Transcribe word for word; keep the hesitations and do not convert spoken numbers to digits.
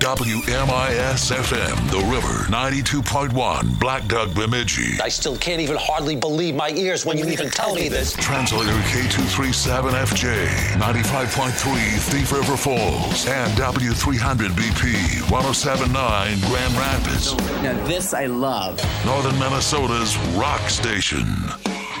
W M I S F M, The River, ninety-two point one, Black Duck, Bemidji. I still can't even hardly believe my ears when you even tell me this. Translator K two thirty-seven F J, ninety-five point three, Thief River Falls, and W three hundred B P, one oh seven point nine, Grand Rapids. Now this I love. Northern Minnesota's rock station.